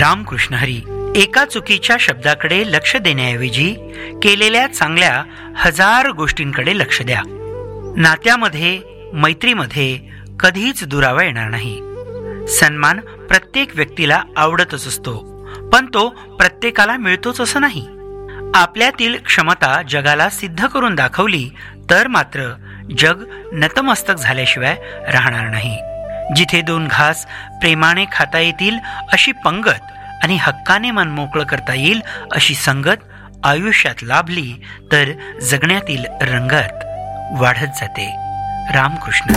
रामकृष्ण हरी. एका चुकीच्या शब्दाकडे लक्ष देण्याऐवजी केलेल्या चांगल्या 1000 गोष्टींकडे लक्ष द्या. नात्यामध्ये, मैत्रीमध्ये कधीच दुरावा येणार नाही. सन्मान प्रत्येक व्यक्तीला आवडतच असतो, पण तो प्रत्येकाला मिळतोच असं नाही. आपल्यातील क्षमता जगाला सिद्ध करून दाखवली तर मात्र जग नतमस्तक झाल्याशिवाय राहणार नाही. जिथे 2 घास प्रेमाने खाता येतील अशी पंगत आणि हक्काने मन मोकळं करता येईल अशी संगत आयुष्यात लाभली तर जगण्यातील रंगत वाढत जाते. रामकृष्ण.